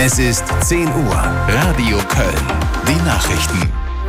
Es ist 10 Uhr. Radio Köln. Die Nachrichten.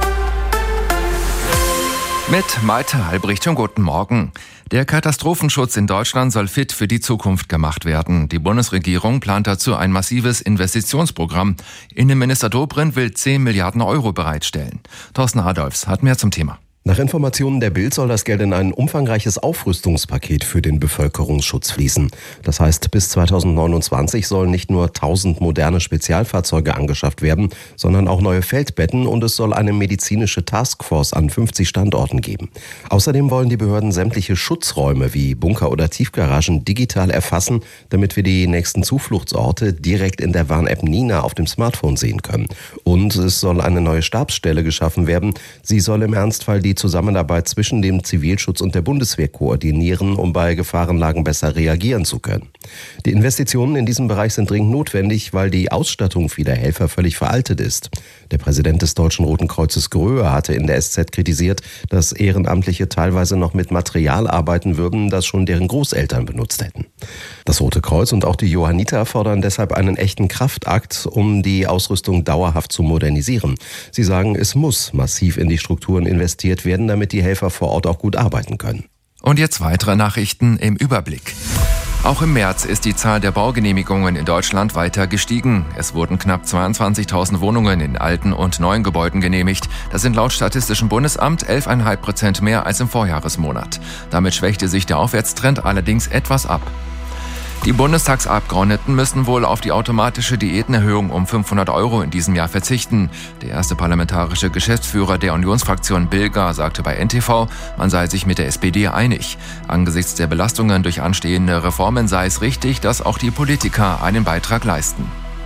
Mit Malte Halbricht, schönen guten Morgen. Der Katastrophenschutz in Deutschland soll fit für die Zukunft gemacht werden. Die Bundesregierung plant dazu ein massives Investitionsprogramm. Innenminister Dobrindt will 10 Milliarden Euro bereitstellen. Thorsten Adolfs hat mehr zum Thema. Nach Informationen der Bild soll das Geld in ein umfangreiches Aufrüstungspaket für den Bevölkerungsschutz fließen. Das heißt, bis 2029 sollen nicht nur 1000 moderne Spezialfahrzeuge angeschafft werden, sondern auch neue Feldbetten und es soll eine medizinische Taskforce an 50 Standorten geben. Außerdem wollen die Behörden sämtliche Schutzräume wie Bunker oder Tiefgaragen digital erfassen, damit wir die nächsten Zufluchtsorte direkt in der Warn-App Nina auf dem Smartphone sehen können. Und es soll eine neue Stabsstelle geschaffen werden. Sie soll im Ernstfall die Zusammenarbeit zwischen dem Zivilschutz und der Bundeswehr koordinieren, um bei Gefahrenlagen besser reagieren zu können. Die Investitionen in diesem Bereich sind dringend notwendig, weil die Ausstattung vieler Helfer völlig veraltet ist. Der Präsident des Deutschen Roten Kreuzes Gröhe hatte in der SZ kritisiert, dass Ehrenamtliche teilweise noch mit Material arbeiten würden, das schon deren Großeltern benutzt hätten. Das Rote Kreuz und auch die Johanniter fordern deshalb einen echten Kraftakt, um die Ausrüstung dauerhaft zu modernisieren. Sie sagen, es muss massiv in die Strukturen investiert werden, damit die Helfer vor Ort auch gut arbeiten können. Und jetzt weitere Nachrichten im Überblick. Auch im März ist die Zahl der Baugenehmigungen in Deutschland weiter gestiegen. Es wurden knapp 22.000 Wohnungen in alten und neuen Gebäuden genehmigt. Das sind laut Statistischem Bundesamt 11,5% mehr als im Vorjahresmonat. Damit schwächte sich der Aufwärtstrend allerdings etwas ab. Die Bundestagsabgeordneten müssen wohl auf die automatische Diätenerhöhung um 500 Euro in diesem Jahr verzichten. Der erste parlamentarische Geschäftsführer der Unionsfraktion Bilger sagte bei NTV, man sei sich mit der SPD einig. Angesichts der Belastungen durch anstehende Reformen sei es richtig, dass auch die Politiker einen Beitrag leisten.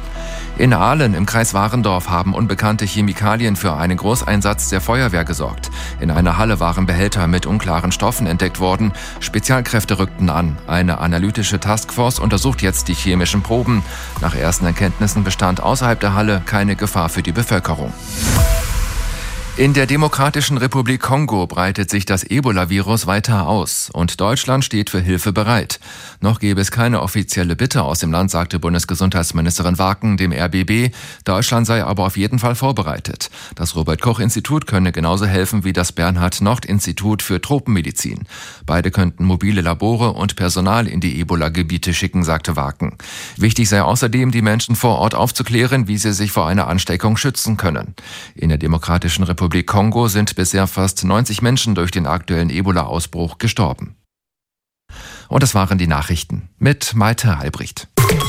In Ahlen im Kreis Warendorf haben unbekannte Chemikalien für einen Großeinsatz der Feuerwehr gesorgt. In einer Halle waren Behälter mit unklaren Stoffen entdeckt worden. Spezialkräfte rückten an. Eine analytische Taskforce untersucht jetzt die chemischen Proben. Nach ersten Erkenntnissen bestand außerhalb der Halle keine Gefahr für die Bevölkerung. In der Demokratischen Republik Kongo breitet sich das Ebola-Virus weiter aus und Deutschland steht für Hilfe bereit. Noch gäbe es keine offizielle Bitte aus dem Land, sagte Bundesgesundheitsministerin Waken dem RBB. Deutschland sei aber auf jeden Fall vorbereitet. Das Robert-Koch-Institut könne genauso helfen wie das Bernhard-Nocht-Institut für Tropenmedizin. Beide könnten mobile Labore und Personal in die Ebola-Gebiete schicken, sagte Waken. Wichtig sei außerdem, die Menschen vor Ort aufzuklären, wie sie sich vor einer Ansteckung schützen können. In der Demokratischen Republik Kongo sind bisher fast 90 Menschen durch den aktuellen Ebola-Ausbruch gestorben. Und das waren die Nachrichten mit Malte Halbricht.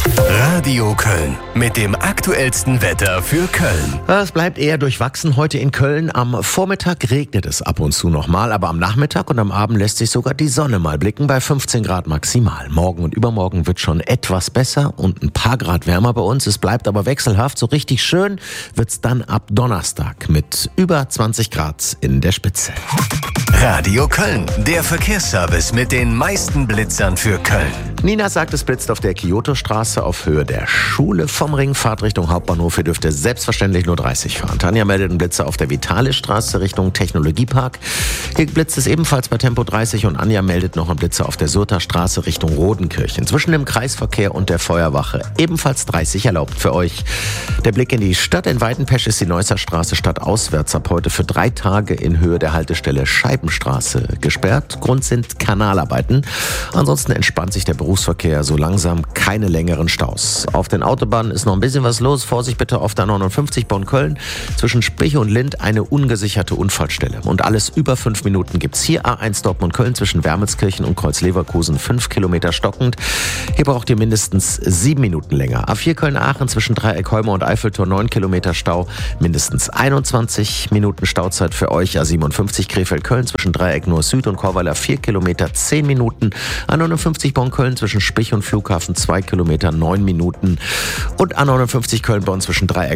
Radio Köln mit dem aktuellsten Wetter für Köln. Es bleibt eher durchwachsen heute in Köln. Am Vormittag regnet es ab und zu nochmal, aber am Nachmittag und am Abend lässt sich sogar die Sonne mal blicken bei 15 Grad maximal. Morgen und übermorgen wird schon etwas besser und ein paar Grad wärmer bei uns. Es bleibt aber wechselhaft. So richtig schön wird's dann ab Donnerstag mit über 20 Grad in der Spitze. Radio Köln, der Verkehrsservice mit den meisten Blitzern für Köln. Nina sagt, es blitzt auf der Kyoto-Straße auf Höhe der Schule vom Ring. Fahrt Richtung Hauptbahnhof. Ihr dürft selbstverständlich nur 30 fahren. Tanja meldet einen Blitzer auf der Vitale-Straße Richtung Technologiepark. Hier blitzt es ebenfalls bei Tempo 30 und Anja meldet noch einen Blitzer auf der Surter Straße Richtung Rodenkirchen. Zwischen dem Kreisverkehr und der Feuerwache ebenfalls 30 erlaubt für euch. Der Blick in die Stadt. In Weidenpesch ist die Neusser Straße stadtauswärts ab heute für 3 Tage in Höhe der Haltestelle Scheibenstraße gesperrt. Grund sind Kanalarbeiten. Ansonsten entspannt sich der Berufsverkehr so langsam, keine längeren Staus. Auf den Autobahnen ist noch ein bisschen was los. Vorsicht bitte auf der 59 Bonn-Köln. Zwischen Spich und Lind eine ungesicherte Unfallstelle. Und alles über 5 Minuten gibt's hier. A1 Dortmund-Köln zwischen Wermelskirchen und Kreuz-Leverkusen 5 Kilometer stockend. Hier braucht ihr mindestens 7 Minuten länger. A4 Köln-Aachen zwischen Dreieck Holme und Eiffeltor 9 Kilometer Stau. Mindestens 21 Minuten Stauzeit für euch. A57 Krefeld-Köln zwischen Dreieck Nord-Süd und Korweiler 4 Kilometer 10 Minuten. A59 Bonn-Köln zwischen Spich und Flughafen 2 Kilometer 9 Minuten. Und A59 Köln-Bonn zwischen Dreieck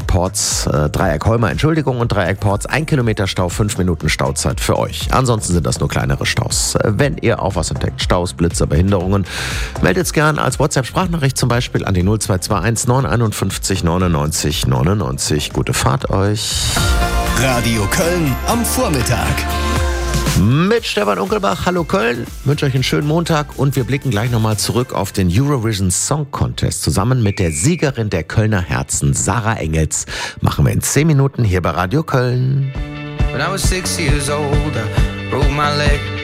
Holmer und Dreieck Porz 1 Kilometer Stau, 5 Minuten Stauzeit für euch. Ansonsten sind das nur kleinere Staus. Wenn ihr auch was entdeckt, Staus, Blitzer, Behinderungen, meldet's gern als WhatsApp-Sprachnachricht zum Beispiel an die 0221 951 99 99. Gute Fahrt euch. Radio Köln am Vormittag. Mit Stefan Unkelbach, hallo Köln, wünsche euch einen schönen Montag und wir blicken gleich nochmal zurück auf den Eurovision Song Contest. Zusammen mit der Siegerin der Kölner Herzen, Sarah Engels, machen wir in 10 Minuten hier bei Radio Köln. When I was 6 years old, I broke my leg.